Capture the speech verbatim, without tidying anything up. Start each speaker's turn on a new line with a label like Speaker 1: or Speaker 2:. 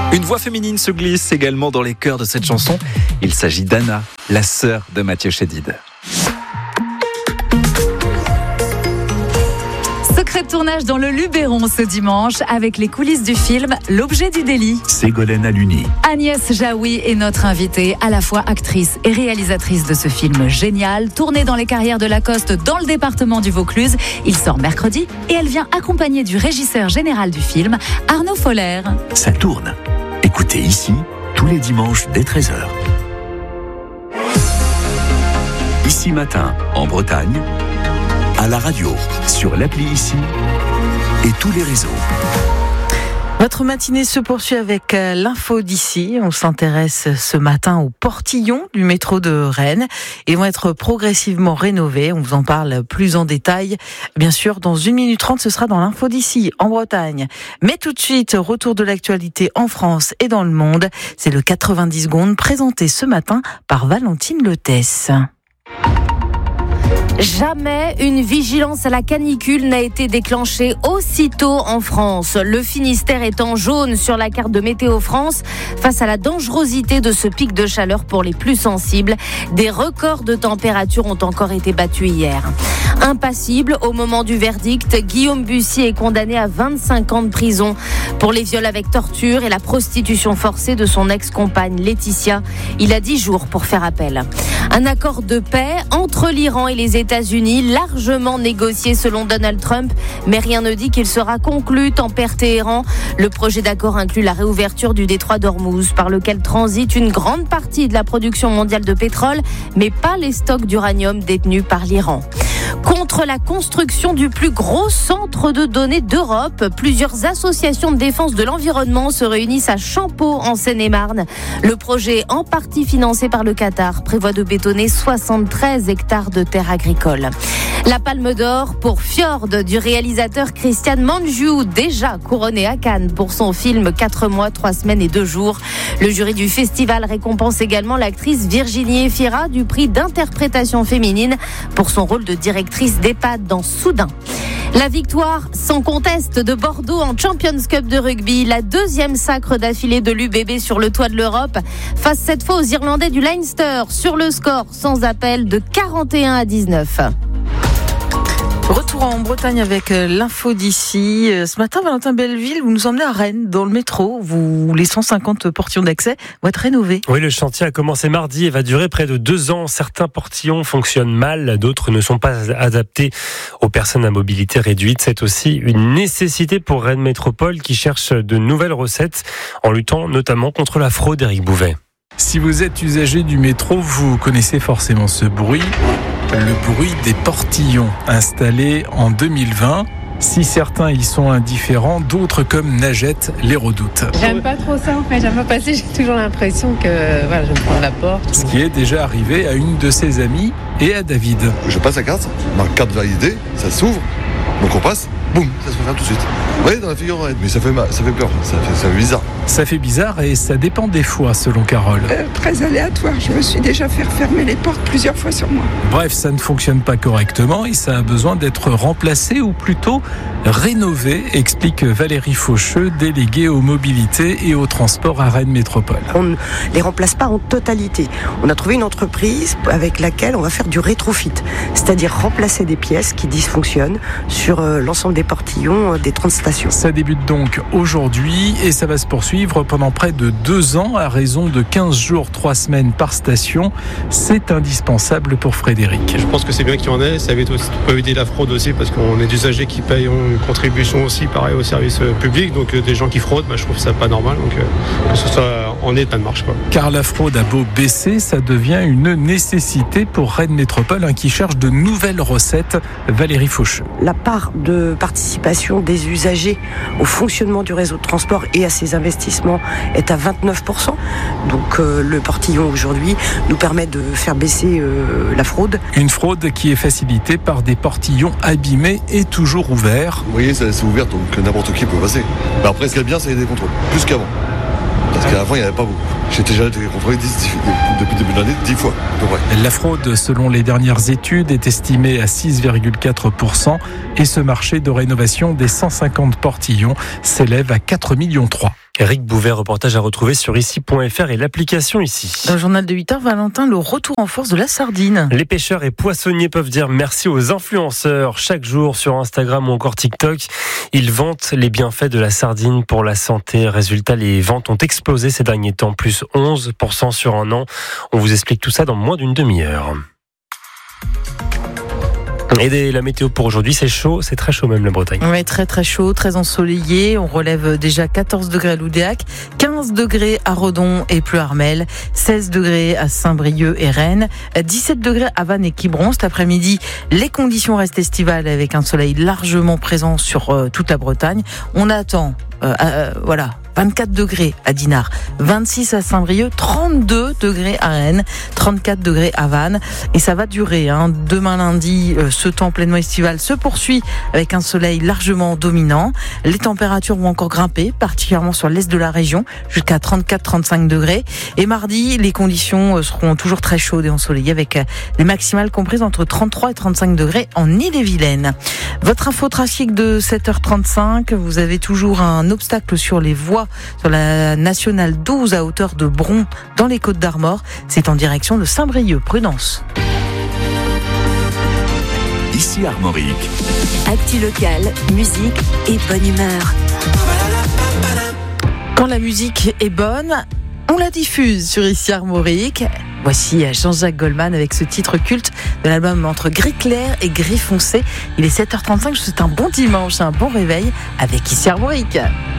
Speaker 1: Une voix féminine se glisse également dans les chœurs de cette chanson. Il s'agit d'Anna, la sœur de Mathieu Chédid.
Speaker 2: Secret de tournage dans le Luberon ce dimanche avec les coulisses du film L'objet du délit.
Speaker 3: Ségolène Aluni.
Speaker 2: Agnès Jaoui est notre invitée, à la fois actrice et réalisatrice de ce film génial, tourné dans les carrières de Lacoste dans le département du Vaucluse. Il sort mercredi et elle vient accompagnée du régisseur général du film, Arnaud Foller.
Speaker 3: Ça tourne. Écoutez ici, tous les dimanches dès treize heures. Ici matin, en Bretagne, à la radio, sur l'appli Ici et tous les réseaux.
Speaker 4: Votre matinée se poursuit avec l'info d'ici. On s'intéresse ce matin aux portillons du métro de Rennes. Ils vont être progressivement rénovés. On vous en parle plus en détail. Bien sûr, dans une minute trente, ce sera dans l'info d'ici, en Bretagne. Mais tout de suite, retour de l'actualité en France et dans le monde. C'est le quatre-vingt-dix secondes présenté ce matin par Valentine Letesse.
Speaker 5: Jamais une vigilance à la canicule n'a été déclenchée aussitôt en France. Le Finistère est en jaune sur la carte de Météo France face à la dangerosité de ce pic de chaleur pour les plus sensibles. Des records de température ont encore été battus hier. Impassible au moment du verdict, Guillaume Bussy est condamné à vingt-cinq ans de prison pour les viols avec torture et la prostitution forcée de son ex-compagne Laetitia. Il a dix jours pour faire appel. Un accord de paix entre l'Iran et les États-Unis, largement négocié selon Donald Trump, mais rien ne dit qu'il sera conclu Tampere-Téhéran. Le projet d'accord inclut la réouverture du détroit d'Ormuz, par lequel transite une grande partie de la production mondiale de pétrole, mais pas les stocks d'uranium détenus par l'Iran. Contre la construction du plus gros centre de données d'Europe, plusieurs associations de défense de l'environnement se réunissent à Champeaux en Seine-et-Marne. Le projet, en partie financé par le Qatar, prévoit de bétonner soixante-treize hectares de terres agricoles. La Palme d'Or pour Fjord du réalisateur Christian Mangiu, déjà couronné à Cannes pour son film quatre mois, trois semaines et deux jours. Le jury du festival récompense également l'actrice Virginie Efira du prix d'interprétation féminine pour son rôle de directrice d'EHPAD dans Soudain. La victoire sans conteste de Bordeaux en Champions Cup de rugby, la deuxième sacre d'affilée de l'U B B sur le toit de l'Europe, face cette fois aux Irlandais du Leinster sur le score sans appel de quarante et un à dix-neuf.
Speaker 4: Retour en Bretagne avec l'info d'ici. Ce matin, Valentin Belleville, vous nous emmenez à Rennes, dans le métro. Vous, les cent cinquante portillons d'accès vont être rénovés.
Speaker 6: Oui, le chantier a commencé mardi et va durer près de deux ans. Certains portillons fonctionnent mal, d'autres ne sont pas adaptés aux personnes à mobilité réduite. C'est aussi une nécessité pour Rennes Métropole qui cherche de nouvelles recettes en luttant notamment contre la fraude. Éric Bouvet.
Speaker 7: Si vous êtes usager du métro, vous connaissez forcément ce bruit, le bruit des portillons installés en deux mille vingt. Si certains y sont indifférents, d'autres comme Najette les redoutent.
Speaker 8: J'aime pas trop ça en fait, j'aime pas passer, j'ai toujours l'impression que voilà, je vais me prendre la porte.
Speaker 7: Ce qui est déjà arrivé à une de ses amies et à David.
Speaker 9: Je passe la carte, ma carte validée, ça s'ouvre, donc on passe, boum, ça se referme tout de suite. Oui, dans la figure, mais ça fait, mal, ça fait peur, ça fait, ça fait bizarre.
Speaker 7: Ça fait bizarre et ça dépend des fois, selon Carole.
Speaker 10: Euh, très aléatoire, je me suis déjà fait refermer les portes plusieurs fois sur moi.
Speaker 7: Bref, ça ne fonctionne pas correctement et ça a besoin d'être remplacé ou plutôt rénové, explique Valérie Faucheux, déléguée aux mobilités et au transport à Rennes Métropole.
Speaker 11: On ne les remplace pas en totalité. On a trouvé une entreprise avec laquelle on va faire du rétrofit, c'est-à-dire remplacer des pièces qui dysfonctionnent sur l'ensemble des portillons des trente stations.
Speaker 7: Ça débute donc aujourd'hui et ça va se poursuivre pendant près de deux ans à raison de quinze jours, trois semaines par station. C'est indispensable pour Frédéric.
Speaker 12: Je pense que c'est bien qu'il y en ait, ça peut éviter la fraude aussi parce qu'on est des usagers qui payent une contribution aussi pareil au service public, donc des gens qui fraudent, bah, je trouve ça pas normal, donc que ce soit en état de marche. Quoi.
Speaker 7: Car la fraude a beau baisser, ça devient une nécessité pour Rennes Métropole hein, qui cherche de nouvelles recettes. Valérie Faucheux.
Speaker 11: La part de participation des usagers au fonctionnement du réseau de transport et à ses investissements est à vingt-neuf pour cent. Donc euh, le portillon aujourd'hui nous permet de faire baisser euh, la fraude.
Speaker 7: Une fraude qui est facilitée par des portillons abîmés et toujours ouverts.
Speaker 9: Vous voyez, c'est ouvert donc n'importe qui peut passer. Mais après, ce qui est bien, c'est des contrôles, plus qu'avant. Parce qu'avant, il n'y en avait pas beaucoup. J'ai déjà été contrôlé depuis le début de l'année dix fois, à peu près.
Speaker 7: La fraude, selon les dernières études, est estimée à six virgule quatre pour cent et ce marché de rénovation des cent cinquante portillons s'élève à quatre millions trois.
Speaker 6: Eric Bouvet, reportage à retrouver sur ici point f r et l'application Ici.
Speaker 4: Dans le journal de huit heures, Valentin, le retour en force de la sardine.
Speaker 6: Les pêcheurs et poissonniers peuvent dire merci aux influenceurs. Chaque jour sur Instagram ou encore TikTok, ils vantent les bienfaits de la sardine pour la santé. Résultat, les ventes ont explosé ces derniers temps, plus onze pour cent sur un an. On vous explique tout ça dans moins d'une demi-heure. Et la météo pour aujourd'hui, c'est chaud, c'est très chaud même la Bretagne.
Speaker 4: Oui, très très chaud, très ensoleillé. On relève déjà quatorze degrés à Loudéac, quinze degrés à Redon et Pleuharmel, seize degrés à Saint-Brieuc et Rennes, dix-sept degrés à Vannes et Quiberon. Cet après-midi, les conditions restent estivales avec un soleil largement présent sur euh, toute la Bretagne. On attend, euh, euh, voilà, vingt-quatre degrés à Dinard, vingt-six à Saint-Brieuc, trente-deux degrés à Rennes, trente-quatre degrés à Vannes. Et ça va durer. Hein. Demain lundi, euh, ce temps pleinement estival se poursuit avec un soleil largement dominant. Les températures vont encore grimper, particulièrement sur l'est de la région, jusqu'à trente-quatre à trente-cinq degrés. Et mardi, les conditions seront toujours très chaudes et ensoleillées avec les maximales comprises entre trente-trois et trente-cinq degrés en Ille-et-Vilaine. Votre infotrafic de sept heures trente-cinq, vous avez toujours un obstacle sur les voies sur la nationale douze à hauteur de Bron dans les Côtes d'Armor. C'est en direction de Saint-Brieuc. Prudence.
Speaker 3: Ici Armorique.
Speaker 13: Actu locale, musique et bonne humeur.
Speaker 4: Quand la musique est bonne, on la diffuse sur Ici Armorique. Voici Jean-Jacques Goldman avec ce titre culte de l'album Entre gris clair et gris foncé. Il est sept heures trente-cinq, je vous souhaite un bon dimanche, un bon réveil avec Ici Armorique.